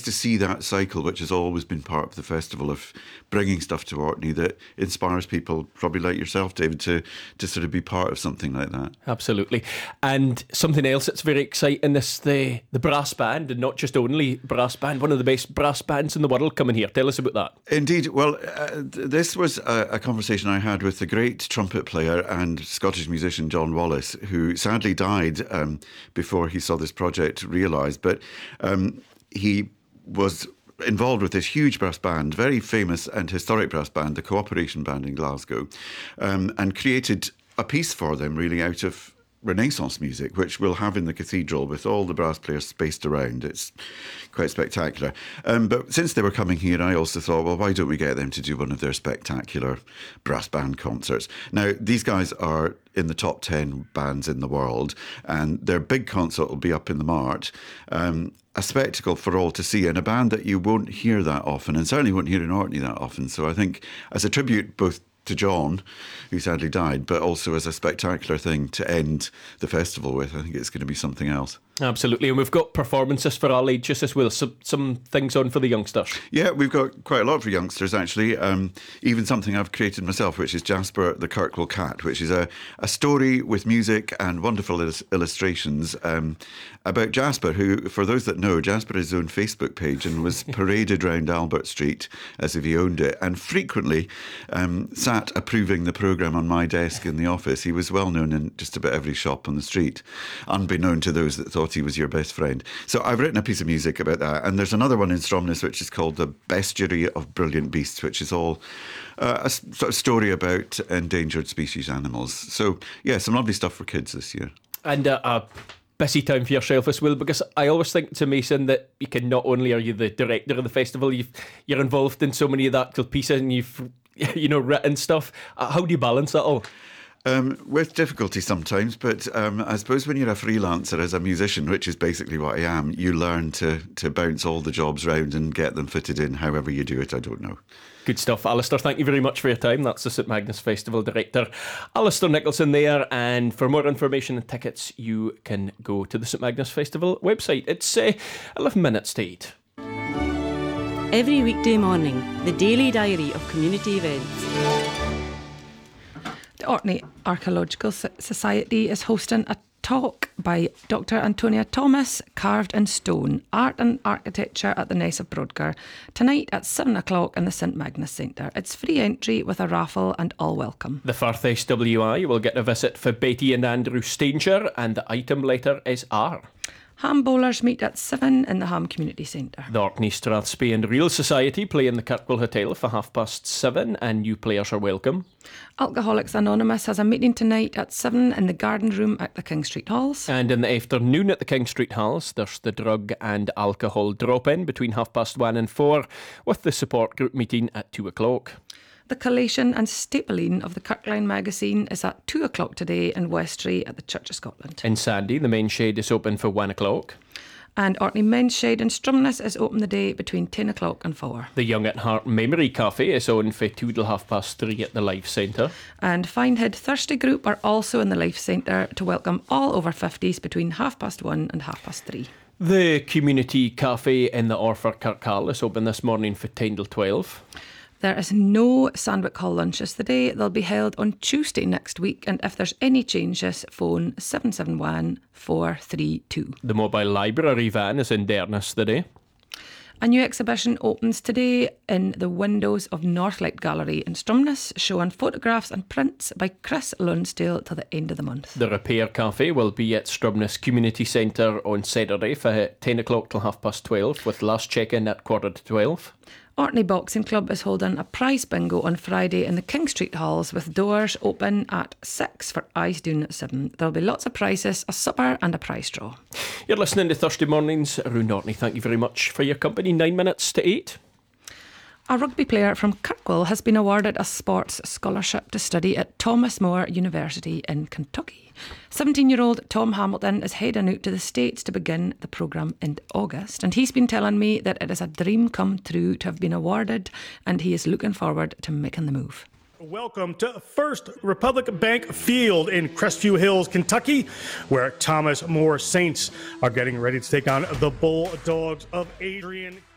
to see that cycle, which has always been part of the festival, of bringing stuff to Orkney that inspires people, probably like yourself, David, to sort of be part of something like that. Absolutely. And something else that's very exciting is the brass band, and not just only brass band, one of the best brass bands in the world coming here. Tell us about that. Indeed. Well, this was a conversation I had with the great trumpet player and Scottish musician John Wallace, who sadly died before he saw this project realised. But he was involved with this huge brass band, very famous and historic brass band, the Cooperation Band in Glasgow, and created a piece for them really out of Renaissance music, which we'll have in the cathedral with all the brass players spaced around. It's quite spectacular. But since they were coming here, I also thought, well, why don't we get them to do one of their spectacular brass band concerts? Now, these guys are in the top 10 bands in the world, and their big concert will be up in the Mart. A spectacle for all to see, and a band that you won't hear that often, and certainly won't hear in Orkney that often. So I think as a tribute both to John, who sadly died, but also as a spectacular thing to end the festival with, I think it's going to be something else. Absolutely. And we've got performances for all ages as well, some things on for the youngsters. Yeah, we've got quite a lot for youngsters, actually. Even something I've created myself, which is Jasper the Kirkwall Cat, which is a story with music and wonderful illustrations about Jasper, who, for those that know, Jasper has his own Facebook page and was paraded around Albert Street as if he owned it, and frequently sat approving the programme on my desk in the office. He was well known in just about every shop on the street, unbeknown to those that thought he was your best friend. So I've written a piece of music about that, and there's another one in Stromness which is called The Bestiary of Brilliant Beasts, which is all a sort of story about endangered species animals. So yeah, some lovely stuff for kids this year. And a busy time for yourself as well, because I always think to Mason that you can, not only are you the director of the festival, you're involved in so many of the actual pieces, and you've written stuff. How do you balance that all? With difficulty sometimes, but I suppose when you're a freelancer as a musician, which is basically what I am, you learn to bounce all the jobs round and get them fitted in however you do it. I don't know. Good stuff, Alistair. Thank you very much for your time. That's the St Magnus Festival Director, Alistair Nicholson there. And for more information and tickets, you can go to the St Magnus Festival website. It's 11 minutes to 8. Every weekday morning, the daily diary of community events. The Orkney Archaeological Society is hosting a talk by Dr. Antonia Thomas, Carved in Stone, Art and Architecture at the Ness of Brodgar, tonight at 7 o'clock in the St Magnus Centre. It's free entry with a raffle and all welcome. The Firth SWI will get a visit for Betty and Andrew Stanger, and the item letter is R. Ham bowlers meet at 7 in the Ham Community Centre. The Orkney Strathspey and Reel Society play in the Kirkwall Hotel for 7:30, and new players are welcome. Alcoholics Anonymous has a meeting tonight at 7 in the Garden Room at the King Street Halls. And in the afternoon at the King Street Halls, there's the drug and alcohol drop-in between 1:30 and 4, with the support group meeting at 2 o'clock. The collation and stapling of the Kirkline magazine is at 2 o'clock today in Westray at the Church of Scotland. In Sandy, the main shed is open for 1 o'clock. And Orkney Men's Shed in Stromness is open the day between 10 o'clock and 4. The Young at Heart Memory Cafe is on for 2 till 3:30 at the Life Centre. And Finehead Thirsty Group are also in the Life Centre to welcome all over 50s between 1:30 and 3:30. The Community Cafe in the Orford Kirkhall is open this morning for 10 till 12. There is no Sandwick Hall lunches today. They'll be held on Tuesday next week, and if there's any changes, phone 771 432. The mobile library van is in Derness today. A new exhibition opens today in the windows of Northlight Gallery in Stromness, showing photographs and prints by Chris Lonsdale till the end of the month. The Repair Cafe will be at Stromness Community Centre on Saturday for 10 o'clock till 12:30, with last check-in at 11:45. Orkney Boxing Club is holding a prize bingo on Friday in the King Street Halls, with doors open at 6 for eyes down at 7. There'll be lots of prizes, a supper and a prize draw. You're listening to Thursday Mornings around Orkney. Thank you very much for your company. 9 minutes to 8. A rugby player from Kirkwall has been awarded a sports scholarship to study at Thomas More University in Kentucky. 17-year-old Tom Hamilton is heading out to the States to begin the programme in August, and he's been telling me that it is a dream come true to have been awarded, and he is looking forward to making the move. Welcome to First Republic Bank Field in Crestview Hills, Kentucky, where Thomas More Saints are getting ready to take on the Bulldogs of Adrian.